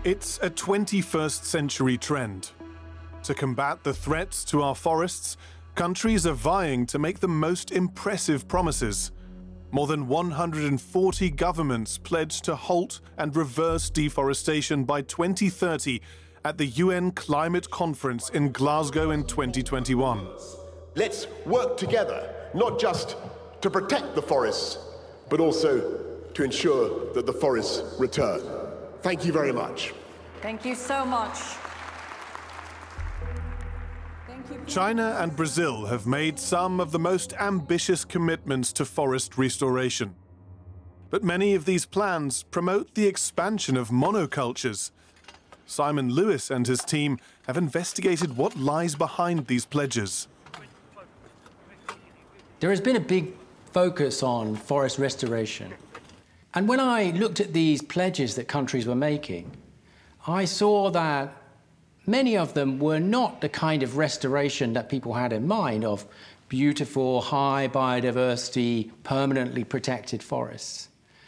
It's a 21st century trend. To combat the threats to our forests, countries are vying to make the most impressive promises. More than 140 governments pledged to halt and reverse deforestation by 2030 at the UN Climate Conference in Glasgow in 2021. Let's work together, not just to protect the forests, but also to ensure that the forests return. Thank you very much. Thank you so much. China and Brazil have made some of the most ambitious commitments to forest restoration. But many of these plans promote the expansion of monocultures. Simon Lewis and his team have investigated what lies behind these pledges. There has been a big focus on forest restoration. And when I looked at these pledges that countries were making, I saw that many of them were not the kind of restoration that people had in mind of beautiful, high biodiversity, permanently protected forests.